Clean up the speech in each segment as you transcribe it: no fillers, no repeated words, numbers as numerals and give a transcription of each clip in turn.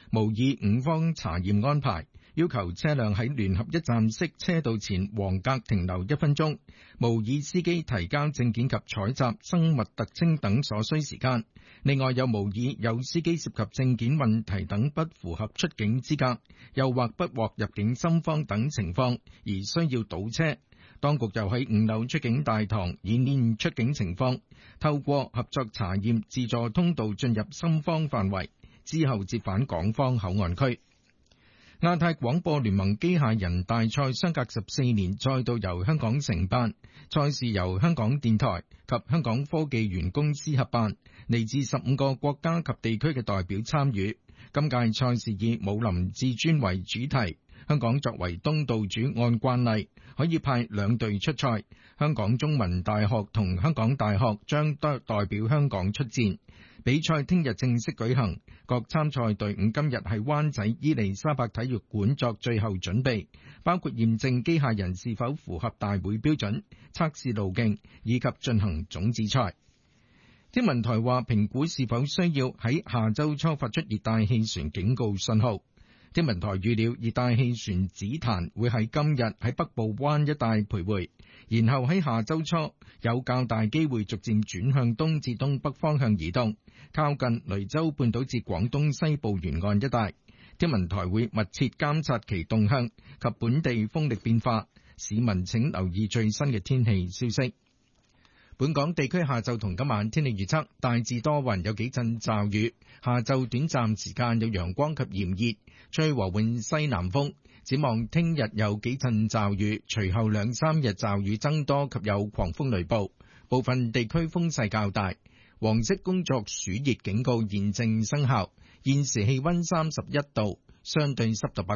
模擬5方查驗安排，要求車輛喺聯合一站式車道前黃格停留1分鐘，模擬司機提交證件及採集生物特徵等所需時間。另外有模擬有司機涉及證件問題等不符合出境資格，又或不獲入境深方等情況而需要倒車。當局又喺5樓出境大堂演練出境情況，透過合作查驗自助通道進入深方範圍，之後折返港方口岸區。亞太廣播聯盟機械人大賽相隔14年再度由香港承辦，賽事由香港電台及香港科技園公司合辦，嚟自15個國家及地區嘅代表參與。今屆賽事以武林至尊為主題，香港作為東道主，按慣例可以派2隊出賽，香港中文大學同香港大學將代表香港出戰。比賽聽日正式舉行，各參賽隊伍今日喺灣仔伊利沙伯體育館作最後準備，包括驗證機械人是否符合大會標準、測試路徑以及進行種子賽。天文台話評估是否需要喺下周初發出熱帶氣旋警告信號。天文台預料熱帶氣旋紫檀會喺今日喺北部灣一帶徘徊，然後喺下周初有較大機會逐漸轉向東至東北方向移動，靠近雷州半島至廣東西部沿岸一帶。天文台會密切監察其動向及本地風力變化，市民請留意最新嘅天氣消息。本港地區下晝同今晚天氣預測，大致多雲，有幾陣驟雨，下晝短暫時間有陽光及炎熱，吹和緩西南風。展望聽日有幾陣驟雨，隨後2-3日驟雨增多及有狂風雷暴，部分地區風勢較大。黃色工作暑熱警告現正生效。現時氣溫31度，相對濕度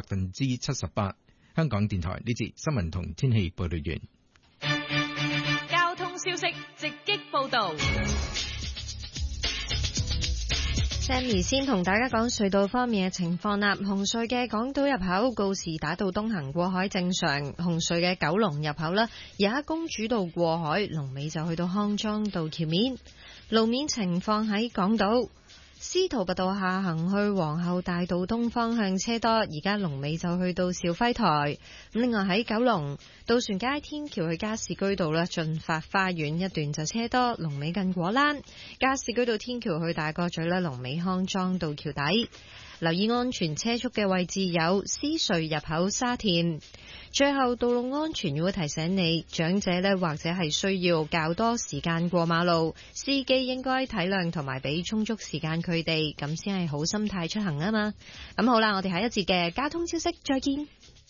78%。香港電台呢節新聞同天氣報道完。 交通消息直擊報道。Sammy 先同大家講隧道方面嘅情況啦。紅隧嘅港島入口告士打道東行過海正常，紅隧嘅九龍入口啦，而家公主道過海龍尾就去到康莊道橋面。路面情況喺港島司徒拔道下行去皇后大道東方向車多，而家龍尾就去到肇輝台。咁另外喺九龍渡船街天橋去加士居道啦，駿發花園一段就車多，龍尾近果欄。加士居道天橋去大角咀啦，龍尾康莊道橋底。留意安全車速嘅位置有獅隧入口沙田。最後，道路安全會提醒你，長者呢或者係需要較多時間過馬路，司機應該體諒同埋俾充足時間佢哋，咁先係好心態出行啊嘛。咁好啦，我哋下一節嘅交通消息再見。